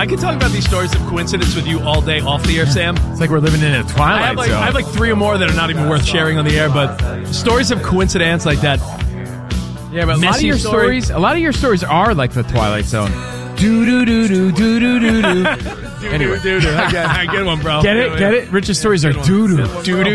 I could talk about these stories of coincidence with you all day off the air, Sam. It's like we're living in a twilight zone. I have like 3 or more that are not even worth sharing on the air, but stories of coincidence like that. Yeah, but a lot of your stories are like the Twilight Zone. Anyway, I get one, bro. Get it? Rich's stories are doo-doo.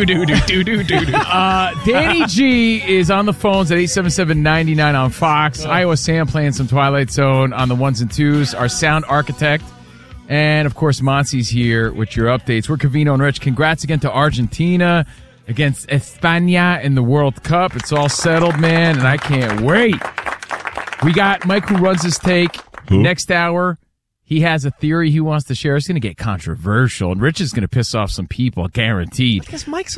Danny G is on the phones at 877-99 on Fox. Iowa Sam playing some Twilight Zone on the ones and twos. Our sound architect. And, of course, Monty's here with your updates. We're Covino and Rich. Congrats again to Argentina against España in the World Cup. It's all settled, man, and I can't wait. We got Mike who runs his take. Next hour, he has a theory he wants to share. It's going to get controversial, and Rich is going to piss off some people, guaranteed. Because Mike's.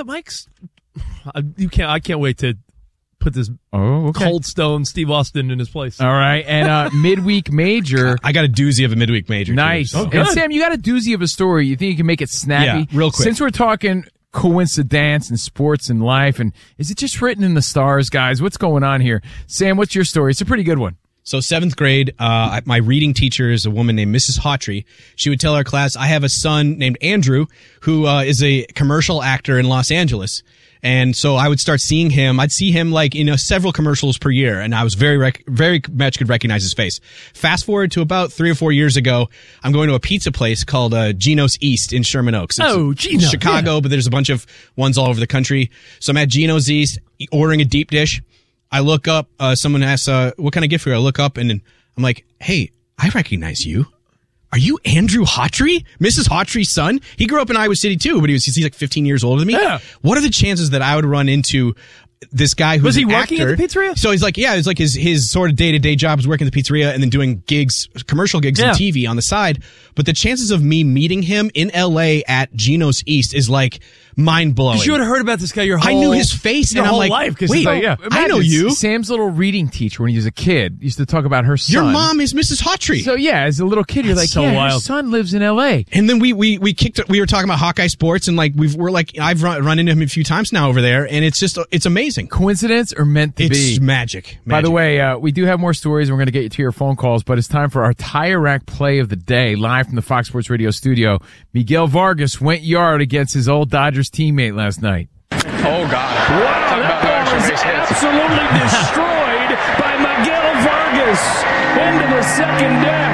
I can't wait to put this Cold Stone Steve Austin in his place. All right, and midweek major. I got a doozy of a midweek major. Nice. Too, so. And Sam, you got a doozy of a story. You think you can make it snappy? Yeah, real quick. Since we're talking coincidence and sports and life, and is it just written in the stars, guys? What's going on here? Sam, what's your story? It's a pretty good one. So 7th grade, my reading teacher is a woman named Mrs. Hawtrey. She would tell our class, I have a son named Andrew who is a commercial actor in Los Angeles. And so I would start seeing him. I'd see him like, several commercials per year. And I was very much could recognize his face. Fast forward to about 3 or 4 years ago, I'm going to a pizza place called Geno's East in Sherman Oaks. It's Gino. Chicago, but there's a bunch of ones all over the country. So I'm at Geno's East ordering a deep dish. I look up, someone asks, what kind of gift for you? I look up and I'm like, hey, I recognize you. Are you Andrew Hawtrey? Mrs. Hawtrey's son? He grew up in Iowa City too, but he's like 15 years older than me. Yeah. What are the chances that I would run into this guy who's an actor? Was he working at the pizzeria? So he's like, yeah, it's like his sort of day-to-day job is working at the pizzeria and then doing commercial gigs and TV on the side. But the chances of me meeting him in LA at Geno's East is like mind-blowing. You would have heard about this guy your whole I knew his face your and I'm whole like, life. Wait, I know you. Sam's little reading teacher when he was a kid used to talk about her son. Your mom is Mrs. Hawtrey. So yeah, as a little kid, you're like, so yeah, wild. her son lives in L.A. And then we were talking about Hawkeye sports and like I've run into him a few times now over there and it's amazing. Coincidence or meant to be? It's magic. By the way, we do have more stories and we're going to get you to your phone calls, but it's time for our Tire Rack play of the day live from the Fox Sports Radio studio. Miguel Vargas went yard against his old Dodgers teammate last night. Oh, God. Wow, that ball was absolutely destroyed by Miguel Vargas into the second deck.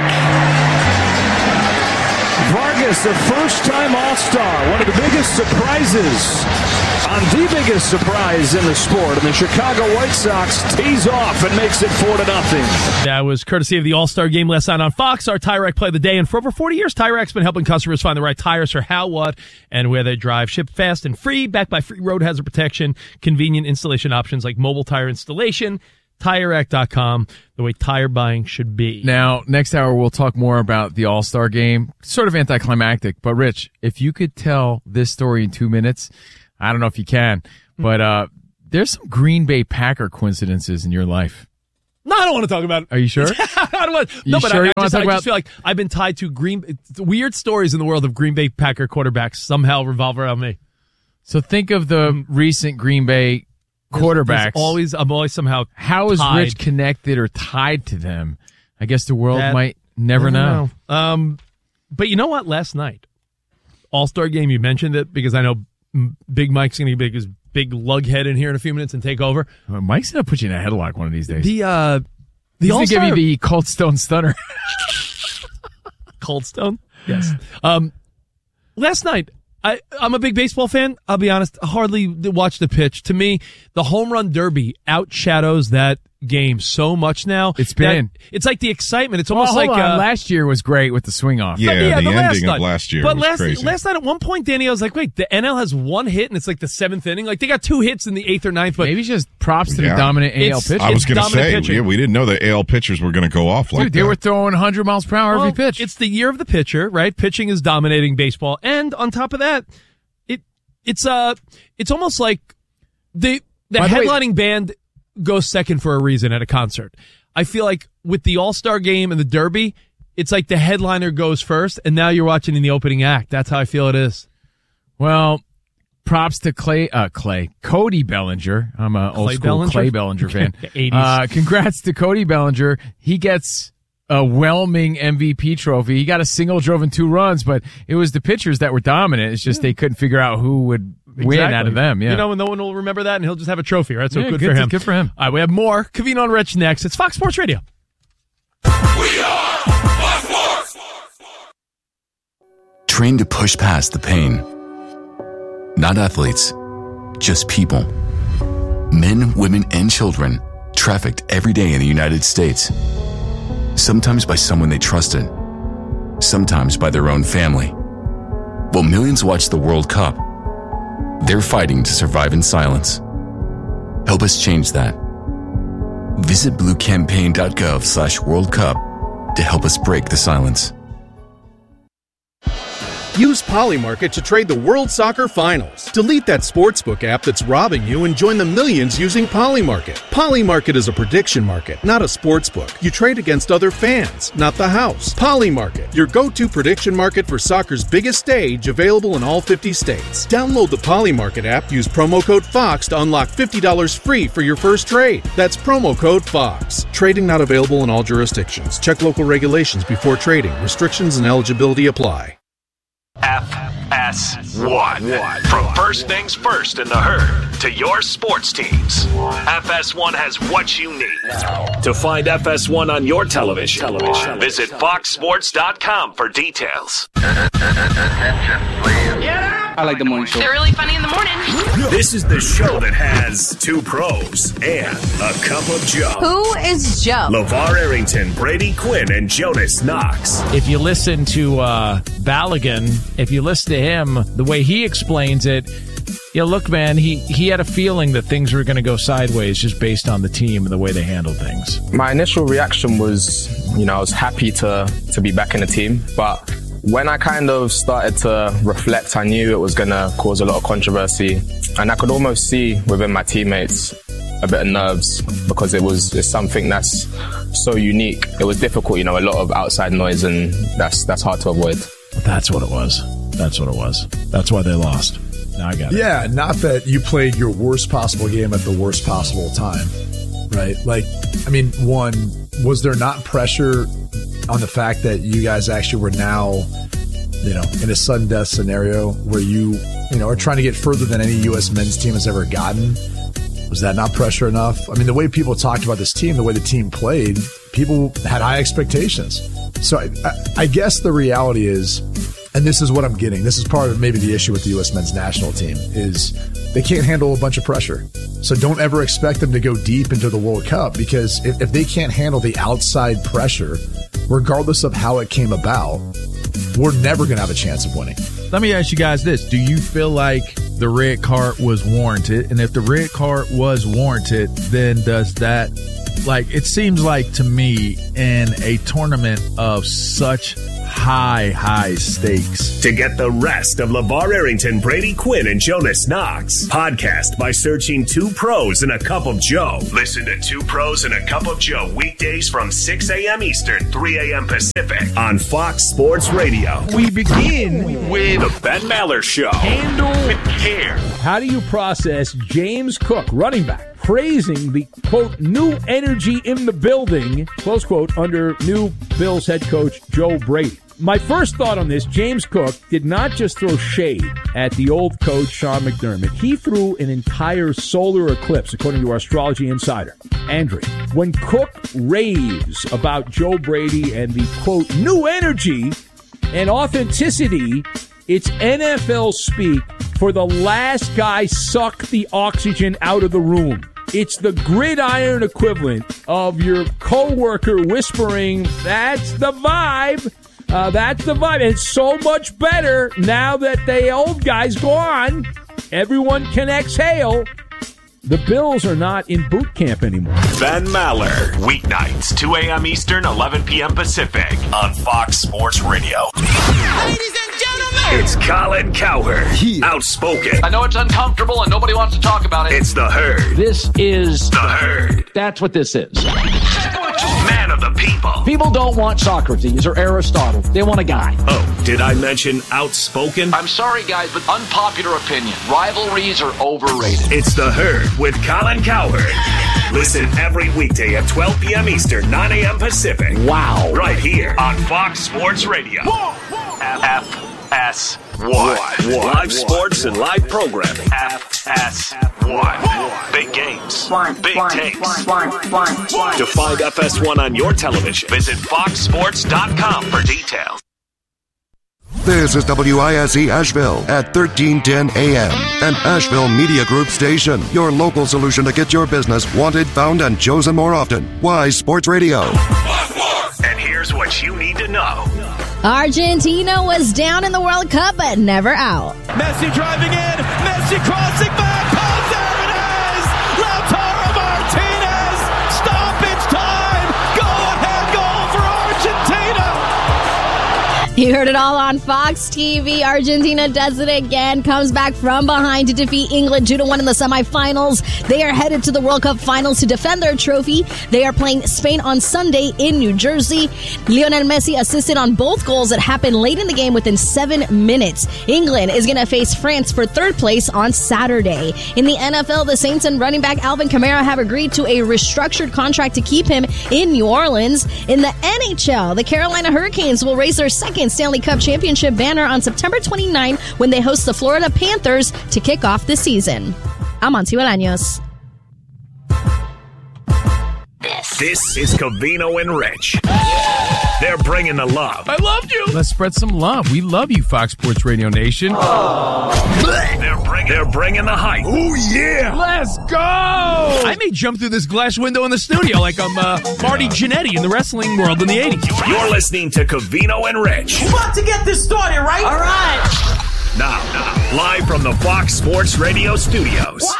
Vargas, a first-time All-Star, one of the biggest surprises on the biggest surprise in the sport. And the Chicago White Sox tees off and makes it 4-0. That was courtesy of the All-Star game last night on Fox, our Tire Rack play of the day. And for over 40 years, Tire Rack's been helping customers find the right tires for how, what, and where they drive. Shipped fast and free, backed by free road hazard protection, convenient installation options like mobile tire installation. TireRack.com, the way tire buying should be. Now, next hour, we'll talk more about the All-Star game. Sort of anticlimactic, but Rich, if you could tell this story in 2 minutes, I don't know if you can, but there's some Green Bay Packer coincidences in your life. No, I don't want to talk about it. Are you sure? I don't want. I just feel like I've been tied to weird stories in the world of Green Bay Packer quarterbacks somehow revolve around me. So think of the recent Green Bay quarterbacks. I'm always somehow How is tied. Rich connected or tied to them? I guess the world might never know. But you know what? Last night, All-Star game, you mentioned it because I know Big Mike's going to be his big lug head in here in a few minutes and take over. Mike's going to put you in a headlock one of these days. The He's going to give you the Cold Stone Stunner. Cold Stone? Yes. Last night, I'm a big baseball fan. I'll be honest, I hardly watch the pitch. To me, the home run derby outshadows that game so much now. It's like the excitement. It's almost like last year was great with the swing off. Yeah, the ending of last year was crazy. Last night at one point, Danny, I was like, wait, the NL has one hit and it's like the 7th inning. Like they got 2 hits in the 8th or 9th. But maybe just props to the dominant AL pitchers. I was going to say, we didn't know the AL pitchers were going to go off like that. They were throwing 100 miles per hour every pitch. It's the year of the pitcher, right? Pitching is dominating baseball, and on top of that, it's almost like the headlining band goes second for a reason at a concert. I feel like with the All-Star game and the Derby, it's like the headliner goes first, and now you're watching in the opening act. That's how I feel it is. Well, props to Cody Bellinger. I'm an old school Clay Bellinger fan. 80s. Congrats to Cody Bellinger. He gets whelming MVP trophy. He got a single, drove in 2 runs, but it was the pitchers that were dominant. It's just they couldn't figure out who would win out of them. Yeah. You know, and no one will remember that, and he'll just have a trophy, right? So Yeah, good for him. Good for him. All right, we have more Covino and Rich next. It's Fox Sports Radio. We are Fox Sports. Trained to push past the pain. Not athletes, just people. Men, women, and children trafficked every day in the United States. Sometimes by someone they trusted, sometimes by their own family. While millions watch the World Cup, they're fighting to survive in silence. Help us change that. Visit bluecampaign.gov/World Cup to help us break the silence. Use Polymarket to trade the World Soccer Finals. Delete that sportsbook app that's robbing you and join the millions using Polymarket. Polymarket is a prediction market, not a sportsbook. You trade against other fans, not the house. Polymarket, your go-to prediction market for soccer's biggest stage, available in all 50 states. Download the Polymarket app, use promo code FOX to unlock $50 free for your first trade. That's promo code FOX. Trading not available in all jurisdictions. Check local regulations before trading. Restrictions and eligibility apply. FS1. From first things first in the herd to your sports teams, FS1 has what you need. To find FS1 on your television, visit foxsports.com for details. I like the morning show. They're really funny in the morning. This is the show that has 2 pros and a cup of Joe. Who is Joe? LeVar Arrington, Brady Quinn, and Jonas Knox. If you listen to Balogun, if you listen to him, the way he explains it, look, man, he had a feeling that things were going to go sideways just based on the team and the way they handled things. My initial reaction was, I was happy to be back in the team, but when I kind of started to reflect, I knew it was going to cause a lot of controversy, and I could almost see within my teammates a bit of nerves because it's something that's so unique. It was difficult, a lot of outside noise, and that's hard to avoid. That's what it was. That's why they lost. Now I got it. Yeah, not that you played your worst possible game at the worst possible time, right? One, was there not pressure on the fact that you guys actually were now, in a sudden death scenario where you are trying to get further than any U.S. men's team has ever gotten? Was that not pressure enough? The way people talked about this team, the way the team played, people had high expectations. So I guess the reality is, and this is what I'm getting, this is part of maybe the issue with the U.S. men's national team, is they can't handle a bunch of pressure. So don't ever expect them to go deep into the World Cup, because if they can't handle the outside pressure, regardless of how it came about, we're never going to have a chance of winning. Let me ask you guys this. Do you feel like the red card was warranted? And if the red card was warranted, then does that, it seems like to me in a tournament of such high stakes. To get the rest of LeVar Arrington, Brady Quinn, and Jonas Knox, podcast by searching 2 Pros and a Cup of Joe. Listen to 2 Pros and a Cup of Joe weekdays from 6 a.m. Eastern, 3 a.m. Pacific on Fox Sports Radio. We begin with The Ben Maller Show. Handle with care. How do you process James Cook, running back, praising the, quote, new energy in the building, close quote, under new Bills head coach Joe Brady? My first thought on this, James Cook did not just throw shade at the old coach, Sean McDermott. He threw an entire solar eclipse, according to our astrology insider, Andrew. When Cook raves about Joe Brady and the, quote, new energy and authenticity, it's NFL speak for the last guy suck the oxygen out of the room. It's the gridiron equivalent of your coworker whispering, that's the vibe. That's the vibe. And it's so much better now that the old guy's gone. Everyone can exhale. The Bills are not in boot camp anymore. Ben Maller, weeknights, 2 a.m. Eastern, 11 p.m. Pacific on Fox Sports Radio. Ladies and gentlemen, it's Colin Cowherd, outspoken. I know it's uncomfortable and nobody wants to talk about it. It's The Herd. This is The Herd. That's what this is. Man of the people. People don't want Socrates or Aristotle. They want a guy. Oh, Did I mention outspoken? I'm sorry, guys, but unpopular opinion. Rivalries are overrated. It's The Herd with Colin Cowherd. Listen every weekday at 12 p.m. Eastern, 9 a.m. Pacific. Wow. Right here on Fox Sports Radio. FS1. Live sports and live programming. FS1. Big games. Big takes. To find FS1 on your television, visit foxsports.com for details. This is WISE Asheville at 1310 AM, an Asheville Media Group station. Your local solution to get your business wanted, found, and chosen more often. Wise Sports Radio. And here's what you need to know. Argentina was down in the World Cup, but never out. Messi driving in. Messi crossing back. Oh, there it is. Lautaro Martinez. Stoppage time. Go-ahead goal for Argentina. You heard it all on Fox TV. Argentina does it again. Comes back from behind to defeat England 2-1 in the semifinals. They are headed to the World Cup finals to defend their trophy. They are playing Spain on Sunday in New Jersey. Lionel Messi assisted on both goals that happened late in the game within 7 minutes. England is going to face France for third place on Saturday. In the NFL, the Saints and running back Alvin Kamara have agreed to a restructured contract to keep him in New Orleans. In the NHL, the Carolina Hurricanes will raise their second Stanley Cup championship banner on September 29 when they host the Florida Panthers to kick off the season. I'm Monty Bolaños. This is Covino and Rich. They're bringing the love. I loved you. Let's spread some love. We love you, Fox Sports Radio Nation. They're bringing the hype. Oh, yeah. Let's go. I may jump through this glass window in the studio like I'm Marty Jannetty in the wrestling world in the 80s. You're listening to Covino and Rich. We're about to get this started, right? All right. Now, live from the Fox Sports Radio studios. Wow.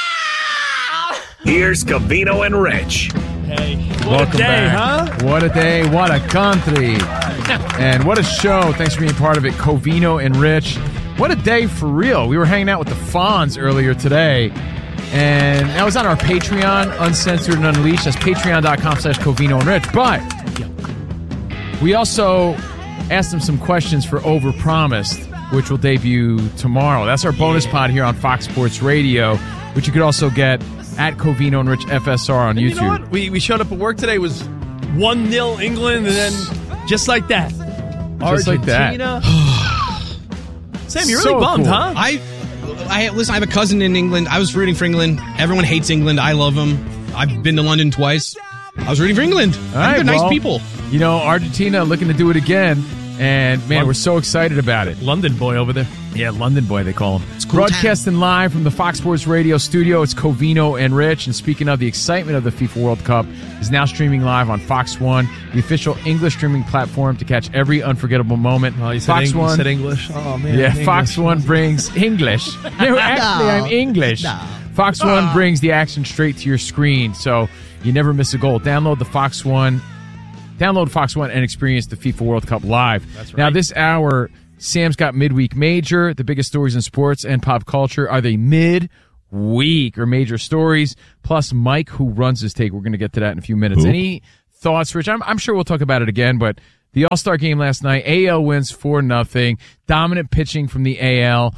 Here's Covino and Rich. Hey, what Welcome a day, back. huh? What a day, what a country. And what a show. Thanks for being part of it, Covino and Rich. What a day for real. We were hanging out with the Fonz earlier today, and that was on our Patreon, Uncensored and Unleashed. That's patreon.com/Covino and Rich. But we also asked them some questions for Overpromised, which will debut tomorrow. That's our bonus pod here on Fox Sports Radio, which you could also get at Covino and Rich FSR on YouTube. You know what? We showed up at work today, was 1-0 England, and then just like that, Just Argentina. like that. Sam, you're really bummed, cool. huh? Listen, I have a cousin in England. I was rooting for England. Everyone hates England. I love them. I've been to London twice. I was rooting for England. All right, They're nice people. You know, Argentina looking to do it again. And, man, we're so excited about it. London boy over there. Yeah, London boy, they call him. It's cool. Broadcasting live from the Fox Sports Radio studio, it's Covino and Rich. And speaking of, the excitement of the FIFA World Cup is now streaming live on Fox One, the official English streaming platform to catch every unforgettable moment. Oh, you Fox One said English? Oh, man. Yeah, English. Fox One brings English. No, actually, I'm English. Fox One brings the action straight to your screen, so you never miss a goal. Download Fox One and experience the FIFA World Cup live. That's right. Now, this hour, Sam's got Midweek Major, the biggest stories in sports and pop culture. Are they mid-week or major stories? Plus, Mike, who runs his take. We're going to get to that in a few minutes. Who? Any thoughts, Rich? I'm sure we'll talk about it again, but the All-Star game last night, AL wins 4-0. Dominant pitching from the AL.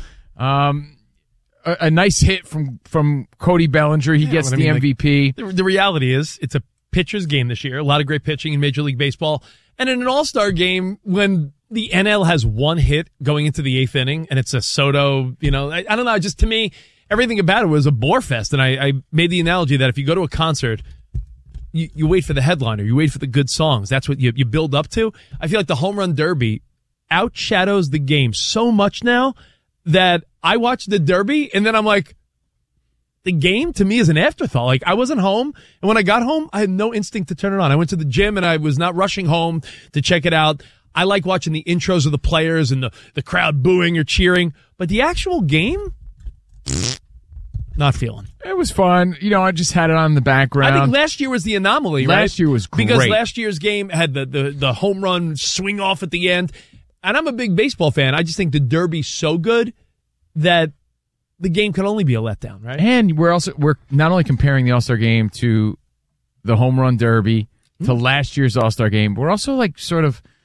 A nice hit from Cody Bellinger. He gets the MVP. The reality is, it's a pitcher's game this year. A lot of great pitching in Major League Baseball. And in an All-Star game, when the NL has one hit going into the 8th inning, and it's a Soto, I don't know, just to me, everything about it was a bore fest. And I made the analogy that if you go to a concert, you wait for the headliner, you wait for the good songs. That's what you build up to. I feel like the Home Run Derby outshadows the game so much now that I watch the Derby, and then I'm like, the game to me is an afterthought. Like, I wasn't home, and when I got home, I had no instinct to turn it on. I went to the gym, and I was not rushing home to check it out. I like watching the intros of the players and the crowd booing or cheering, but the actual game, not feeling. It was fun. I just had it on in the background. I think last year was the anomaly, right? Last year was great. Because last year's game had the home run swing off at the end, and I'm a big baseball fan. I just think the Derby's so good that the game can only be a letdown, right? And we're not only comparing the All-Star game to the Home Run Derby to last year's All-Star game, but we're also like sort of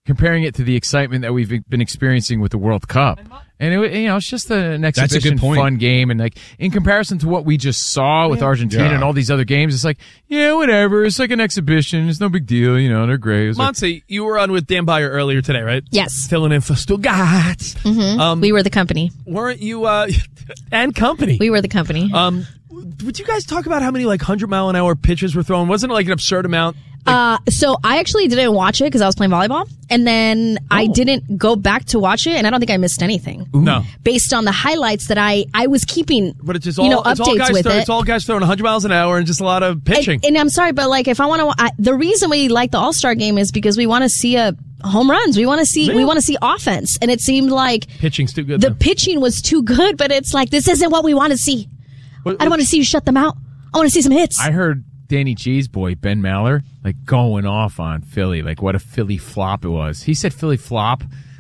comparing it to the excitement that we've been experiencing with the World Cup. And it's just an exhibition, fun game. And like in comparison to what we just saw with Argentina and all these other games, it's like, yeah, whatever. It's like an exhibition. It's no big deal. They're great. Monty, you were on with Dan Beyer earlier today, right? Yes. Filling in for Stuttgart. Mm-hmm. We were the company. Weren't you? And company. We were the company. Would you guys talk about how many 100-mile-an-hour pitches were thrown? Wasn't it like an absurd amount? So I actually didn't watch it because I was playing volleyball, and then I didn't go back to watch it, and I don't think I missed anything. No, based on the highlights that I was keeping, but it's just all updates with it. It's all guys throwing 100 miles an hour and just a lot of pitching. And I'm sorry, but if I want to, the reason we like the All-Star game is because we want to see home runs. We want to see offense, and it seemed like pitching's too good. The pitching was too good, but it's like this isn't what we want to see. I don't want to see you shut them out. I want to see some hits. I heard Danny G's boy, Ben Maller, going off on Philly, what a Philly flop it was. He said Philly flop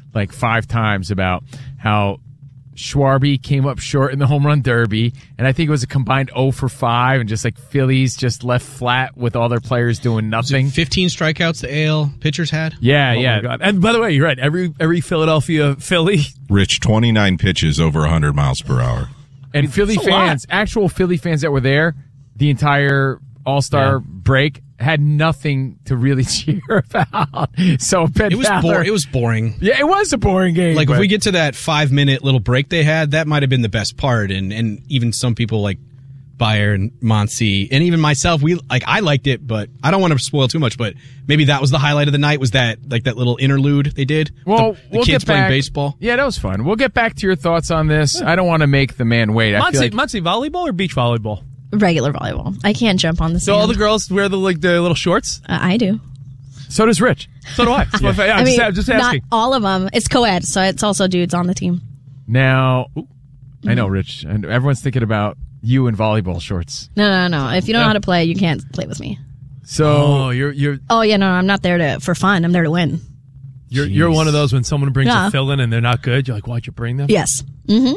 5 times about how Schwarby came up short in the home run derby, and I think it was a combined 0 for 5, and just Phillies just left flat with all their players doing nothing. 15 strikeouts the AL pitchers had? Yeah, oh yeah. My God. And by the way, you're right. Every Philadelphia Philly. Rich, 29 pitches over 100 miles per hour. And Philly fans, actual Philly fans that were there, the entire All-Star break had nothing to really cheer about. So Ben it was boring. Yeah, it was a boring game. If we get to that 5-minute little break they had, that might have been the best part. And even some people like Beyer and Monty and even myself, I liked it, but I don't want to spoil too much. But maybe that was the highlight of the night. Was that that little interlude they did? Well, the kids playing baseball. Yeah, that was fun. We'll get back to your thoughts on this. I don't want to make the man wait. Monty, volleyball or beach volleyball? Regular volleyball. I can't jump on the sand. So all the girls wear the little shorts? I do. So does Rich. So do I. I'm just asking. Not all of them. It's co-ed, so it's also dudes on the team. Now, I know, Rich, and everyone's thinking about you in volleyball shorts. No. If you don't know how to play, you can't play with me. So you're. Oh yeah, no, I'm not there for fun. I'm there to win. You're one of those when someone brings a fill-in and they're not good. You're like, why'd you bring them? Yes. Mm-hmm.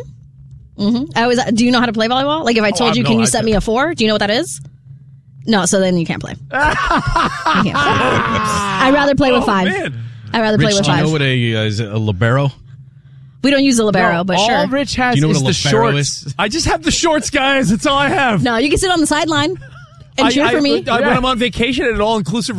Mm-hmm. Do you know how to play volleyball? If I told you, can you set me a 4? Do you know what that is? No, so then you can't play. I'd rather play with 5. Man. I'd rather play with 5. Do you know what is a libero? We don't use a libero, but sure. All Rich has do you know is what a the libero shorts. is? I just have the shorts, guys. That's all I have. No, you can sit on the sideline and cheer for me. When I'm on vacation at an all-inclusive